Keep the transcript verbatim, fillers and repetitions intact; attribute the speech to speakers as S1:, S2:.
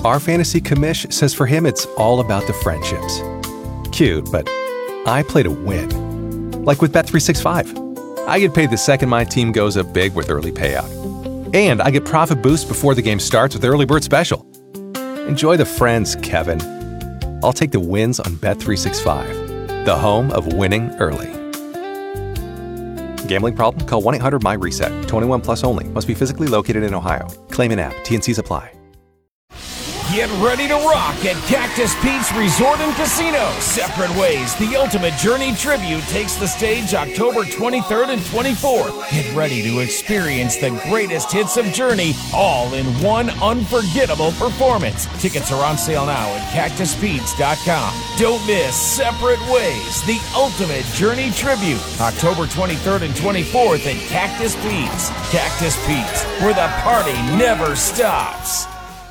S1: Our fantasy commish says for him it's all about the friendships. Cute, but I play to win. Like with Bet three sixty-five. I get paid the second my team goes up big with early payout. And I get profit boost before the game starts with Early Bird Special. Enjoy the friends, Kevin. I'll take the wins on Bet three sixty-five, the home of winning early. Gambling problem? Call one eight hundred M Y reset. twenty-one plus only. Must be physically located in Ohio. Claim in app. T N Cs apply.
S2: Get ready to rock at Cactus Pete's Resort and Casino. Separate Ways, the Ultimate Journey Tribute takes the stage October twenty-third and twenty-fourth. Get ready to experience the greatest hits of Journey all in one unforgettable performance. Tickets are on sale now at cactus pete's dot com. Don't miss Separate Ways, the Ultimate Journey Tribute, October twenty-third and twenty-fourth at Cactus Pete's. Cactus Pete's, where the party never stops.